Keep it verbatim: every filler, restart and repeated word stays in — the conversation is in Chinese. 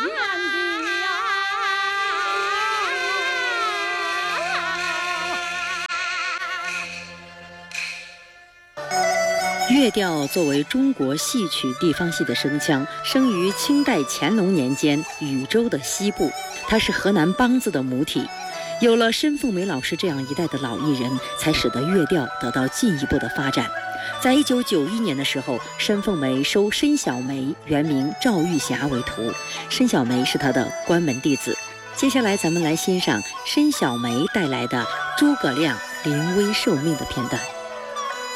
乐调作为中国戏曲地方戏的声腔，生于清代乾隆年间禹州的西部，它是河南梆子的母体。有了申凤梅老师这样一代的老艺人，才使得乐调得到进一步的发展。在一九九一年的时候，申凤梅收申小梅原名赵玉霞为徒，申小梅是她的关门弟子。接下来咱们来欣赏申小梅带来的诸葛亮临危受命的片段。